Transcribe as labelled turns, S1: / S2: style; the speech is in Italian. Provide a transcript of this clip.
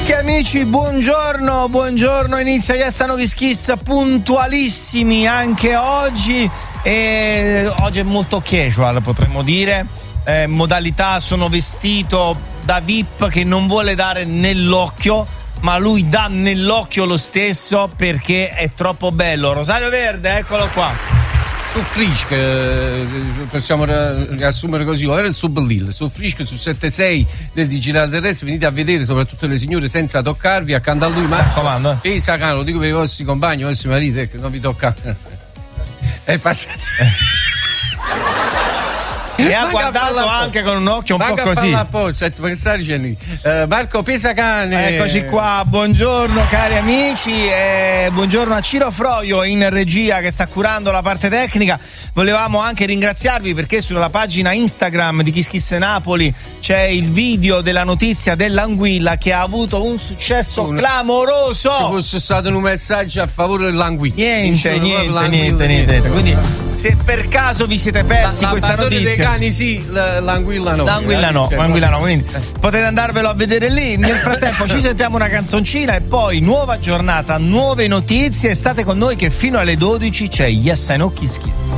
S1: Amiche e amici, buongiorno, inizia Yesano Kiss puntualissimi anche oggi e oggi è molto casual, potremmo dire, modalità sono vestito da VIP che non vuole dare nell'occhio, ma lui dà nell'occhio lo stesso perché è troppo bello. Rosario Verde, eccolo qua.
S2: Su Frisch, possiamo riassumere così, era il sub Lille, su Frisch, su 7-6 del digitale terrestre, venite a vedere soprattutto le signore senza toccarvi, accanto a lui, ma
S1: comando.
S2: Pesa caro, lo dico per i vostri compagni, i vostri mariti, che non vi tocca. È passato.
S1: E ha guardato anche con un occhio un po' così.
S2: Marco Pesacane.
S1: Eccoci qua, buongiorno cari amici, buongiorno a Ciro Froio in regia che sta curando la parte tecnica. Volevamo anche ringraziarvi perché sulla pagina Instagram di Kiss Kiss Napoli c'è il video della notizia dell'anguilla che ha avuto un successo clamoroso.
S2: Se fosse stato un messaggio a favore dell'anguilla.
S1: Niente. Quindi se per caso vi siete persi questa notizia,
S2: cani sì, l'anguilla no.
S1: L'anguilla no, quindi potete andarvelo a vedere lì. Nel frattempo ci sentiamo una canzoncina e poi nuova giornata, nuove notizie. State con noi che fino alle 12 c'è Yes I Know Kiss Kiss.